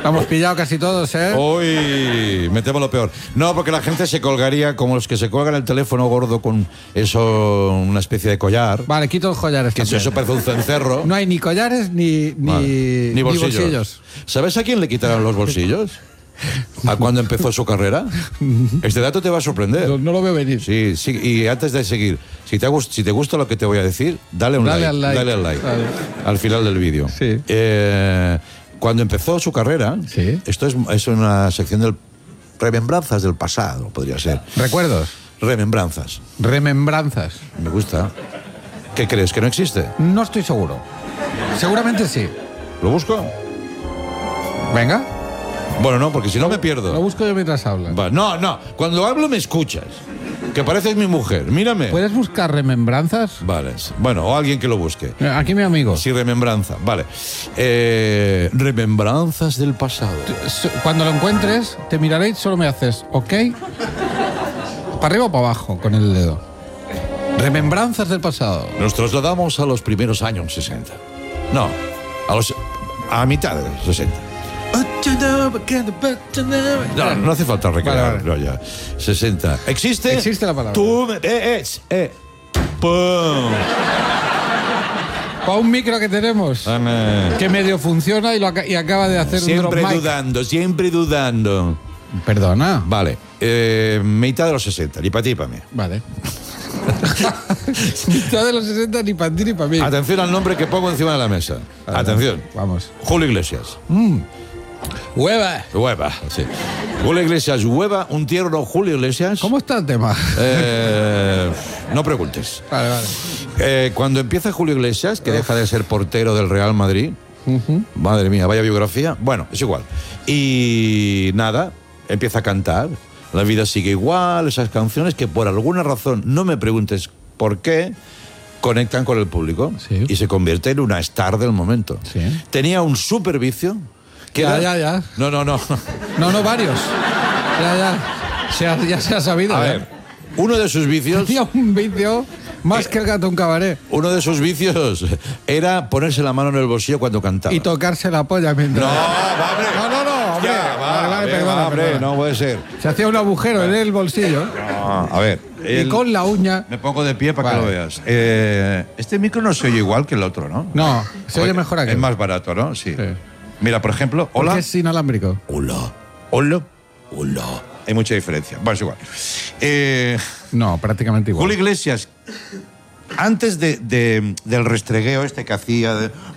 Lo hemos pillado casi todos, ¿eh? Uy, me temo lo peor. No, porque la gente se colgaría como los que se colgan el teléfono gordo con eso, una especie de collar. Vale, quito los collares. Que eso parece un cencerro. No hay ni collares ni bolsillos. ¿Sabes a quién le quitaron los bolsillos? ¿A cuándo empezó su carrera? Este dato te va a sorprender. No lo veo venir. Sí, sí, y antes de seguir, si te gusta lo que te voy a decir, dale al like. Vale. Al final del vídeo. Sí. Cuando empezó su carrera, sí. Esto es una sección del remembranzas del pasado, podría ser. ¿Recuerdos? Remembranzas. Remembranzas. Me gusta. ¿Qué crees? ¿Que no existe? No estoy seguro. Seguramente sí. ¿Lo busco? Venga. Bueno, no, porque si no me pierdo. Lo busco yo mientras hablas. No. Cuando hablo me escuchas. Que pareces mi mujer. Mírame. ¿Puedes buscar remembranzas? Vale. Bueno, o alguien que lo busque. Aquí mi amigo. Sí, remembranza. Vale. Remembranzas del pasado. Cuando lo encuentres, te miraré y solo me haces, ¿ok? ¿Para arriba o para abajo con el dedo? Remembranzas del pasado. Nos trasladamos a los primeros años 60. No, a mitad de los 60. No hace falta recrear. Vale. No, ya. 60. ¿Existe? Existe la palabra. Tú ¡pum! Para un micro que tenemos, que medio funciona y acaba de hacer un drop mic. Siempre dudando. Perdona. Vale. Mitad de los 60, ni para ti ni para mí. Vale. Mitad de los 60, ni para ti ni para mí. Atención al nombre que pongo encima de la mesa. Vale, atención. Vamos. Julio Iglesias. Hueva. Sí. Julio Iglesias, hueva, un tierno Julio Iglesias. ¿Cómo está el tema? No preguntes. Vale. Cuando empieza Julio Iglesias, que deja de ser portero del Real Madrid, madre mía, vaya biografía. Bueno, es igual. Y nada, empieza a cantar. La vida sigue igual, esas canciones que por alguna razón, no me preguntes por qué, conectan con el público. Sí. Y se convierte en una star del momento. Sí. Tenía un super vicio. Ya. No. No, varios. Ya se ha sabido. A ver, uno de sus vicios... Tenía un vicio más que el gato un cabaret. Uno de sus vicios era ponerse la mano en el bolsillo cuando cantaba. Y tocarse la polla mientras... Hombre, no puede ser. Se hacía un agujero en el bolsillo. No, a ver. Y con la uña... Me pongo de pie para que lo veas. Este micro no se oye igual que el otro, ¿no? No, se oye mejor aquí. Es más barato, ¿no? Sí. Mira, por ejemplo, hola. Porque es inalámbrico. Hola. Hay mucha diferencia. Bueno, es igual. No, prácticamente igual. Julio Iglesias, antes del restregueo este que hacía,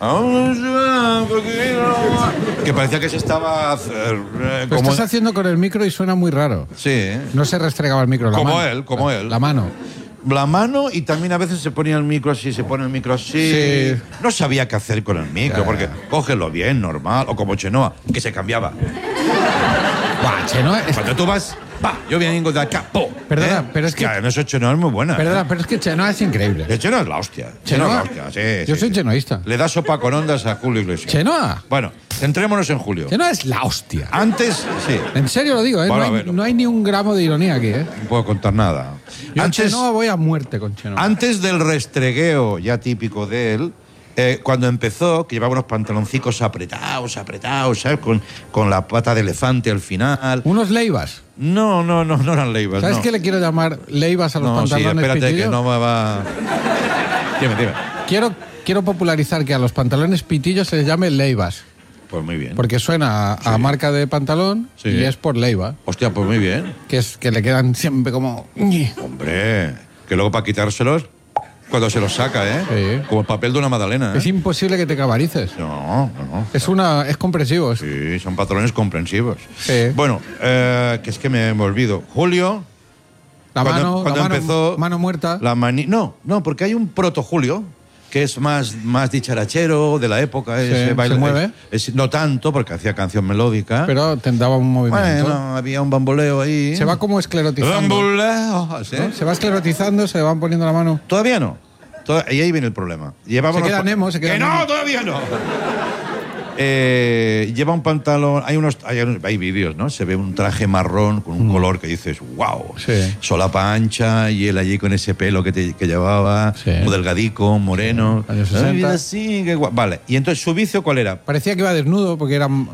que parecía que se estaba... Lo estás haciendo con el micro y suena muy raro. Sí. No se restregaba el micro. Como él. La mano. La mano, y también a veces se ponía el micro así, Sí. No sabía qué hacer con el micro, porque cógelo bien, normal, o como Chenoa, que se cambiaba. Chenoa... Cuando tú vas... yo vengo de acá, Perdona, pero es que... En eso Chenoa es muy buena. Perdona, pero es que Chenoa es increíble. Chenoa es la hostia. ¿Chenoa? Sí. Yo soy chenoísta. Le da sopa con ondas a Julio Iglesias. ¿Chenoa? Bueno, centrémonos en Julio. Chenoa es la hostia. Antes, sí. En serio lo digo, ¿eh? Bueno, no hay ni un gramo de ironía aquí, ¿eh? No puedo contar nada. Yo Chenoa voy a muerte con Chenoa. Antes del restregueo ya típico de él, cuando empezó, que llevaba unos pantaloncicos apretados, ¿sabes? Con la pata de elefante al final. Unos leivas. No eran leivas. ¿Sabes qué le quiero llamar leivas a los pantalones espérate, pitillos? que no me va... Dime. Quiero popularizar que a los pantalones pitillos se les llame leivas. Pues muy bien. Porque suena a marca de pantalón y es por leiva. Hostia, pues muy bien. Que es que le quedan siempre como... Hombre, que luego para quitárselos, cuando se los saca, Sí. Como el papel de una magdalena, Es imposible que te cabarices. No. Es comprensivo. Sí, son patrones comprensivos. Sí. Bueno, que es que me olvido. Julio... Cuando empezó... Mano muerta. No, porque hay un proto-Julio que es más dicharachero de la época. Sí, baile, ¿se mueve? No tanto, porque hacía canción melódica. Pero te daba un movimiento. Bueno, había un bamboleo ahí. Se va como esclerotizando. Bamboleo, ¿sí? ¿No? Se va esclerotizando, se le van poniendo la mano. Todavía no. Y ahí viene el problema. Se queda Nemo. No, todavía no. Lleva un pantalón, hay vídeos, ¿no? Se ve un traje marrón con un color que dices, wow, sí. Solapa ancha, y él allí con ese pelo que llevaba, muy delgadico, moreno. Años 60. Vale, y entonces su vicio, ¿cuál era? Parecía que iba desnudo porque era